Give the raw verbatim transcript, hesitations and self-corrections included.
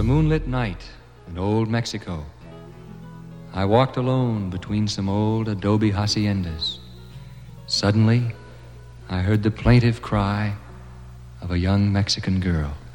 moonlit night in old Mexico. I walked alone between some old adobe haciendas. Suddenly, I heard the plaintive cry of a young Mexican girl.